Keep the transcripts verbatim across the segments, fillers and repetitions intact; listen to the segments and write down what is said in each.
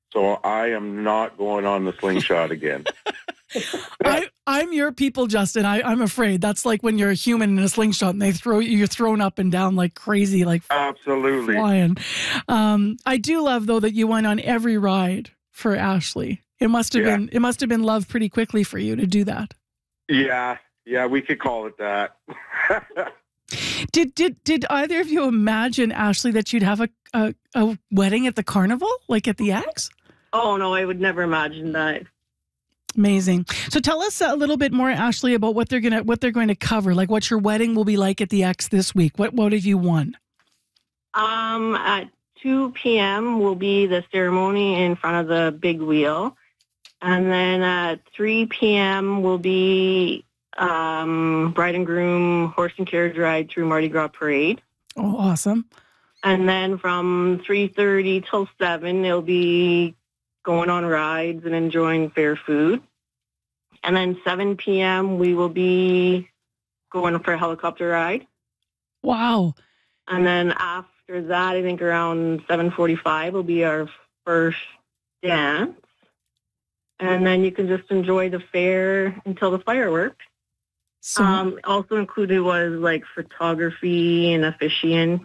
So I am not going on the slingshot again. I, I'm your people, Justin. I, I'm afraid that's like when you're a human in a slingshot and they throw you, you're thrown up and down like crazy, like absolutely flying. Um, I do love though that you went on every ride for Ashley. It must have yeah. been it must have been love pretty quickly for you to do that. Yeah, yeah, we could call it that. Did did did either of you imagine, Ashley, that you'd have a, a a wedding at the carnival, like at the X? Oh no, I would never imagine that. Amazing. So tell us a little bit more, Ashley, about what they're gonna what they're going to cover, like what your wedding will be like at the X this week. What what have you won? Um, at two p.m. will be the ceremony in front of the big wheel, and then at three p.m. will be um, bride and groom horse and carriage ride through Mardi Gras Parade. Oh, awesome! And then from three thirty till seven, it'll be going on rides and enjoying fair food. And then seven p.m. we will be going for a helicopter ride. Wow. And then after that, I think around seven forty-five will be our first dance. And then you can just enjoy the fair until the fireworks. So, um, also included was like photography and officiant.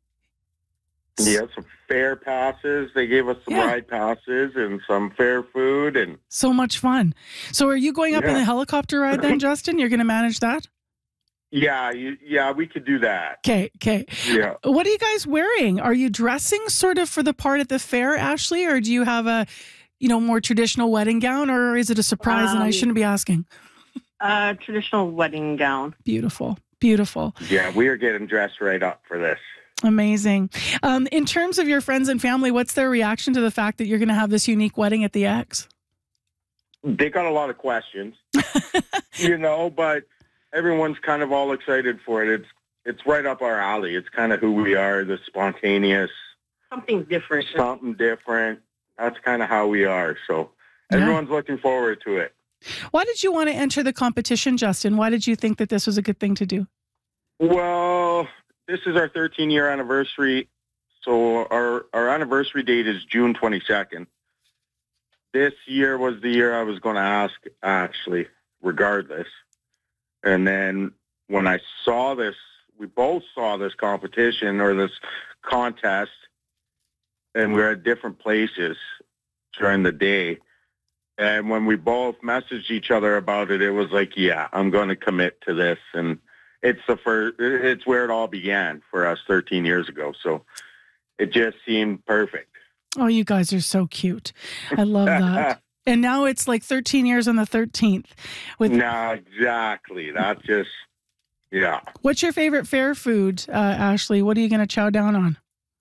Yeah, some fair passes. They gave us some yeah. ride passes and some fair food. And so much fun. So are you going up yeah. in the helicopter ride then, Justin? You're going to manage that? Yeah, you, yeah, we could do that. Okay, okay. Yeah. What are you guys wearing? Are you dressing sort of for the part at the fair, Ashley, or do you have a, you know, more traditional wedding gown, or is it a surprise um, and I shouldn't be asking? Uh, traditional wedding gown. Beautiful, beautiful. Yeah, we are getting dressed right up for this. Amazing. Um, in terms of your friends and family, what's their reaction to the fact that you're going to have this unique wedding at the X? They got a lot of questions, you know, but everyone's kind of all excited for it. It's it's right up our alley. It's kind of who we are, the spontaneous. Something different. Something different. That's kind of how we are. So everyone's yeah. looking forward to it. Why did you want to enter the competition, Justin? Why did you think that this was a good thing to do? Well, this is our thirteen-year anniversary. So our, our anniversary date is June twenty-second. This year was the year I was going to ask, actually, regardless. And then when I saw this, we both saw this competition or this contest, and we were at different places during the day. And when we both messaged each other about it, it was like, yeah, I'm going to commit to this. And it's the first, it's where it all began for us thirteen years ago. So it just seemed perfect. Oh, you guys are so cute. I love that. And now it's like thirteen years on the thirteenth. With no, exactly. That's just, yeah. What's your favorite fair food, uh, Ashley? What are you going to chow down on?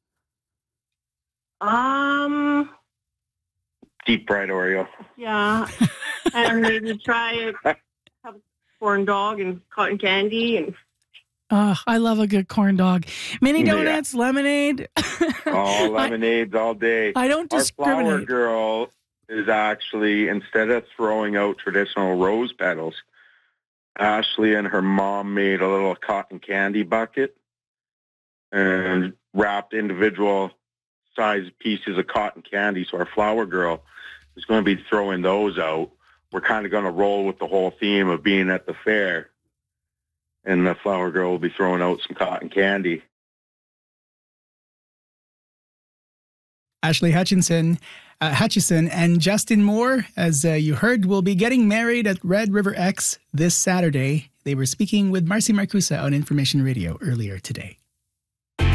Um, deep fried Oreo. Yeah, and maybe try a, have a corn dog and cotton candy and. Oh, I love a good corn dog. Mini donuts, yeah. lemonade. All lemonades all day. I don't discriminate. Our flower girl is actually, instead of throwing out traditional rose petals, Ashley and her mom made a little cotton candy bucket and wrapped individual sized pieces of cotton candy. So our flower girl is going to be throwing those out. We're kind of going to roll with the whole theme of being at the fair. And the flower girl will be throwing out some cotton candy. Ashley Hutchinson, uh, Hutchison and Justin Moore, as uh, you heard, will be getting married at Red River X this Saturday. They were speaking with Marcy Marcusa on Information Radio earlier today.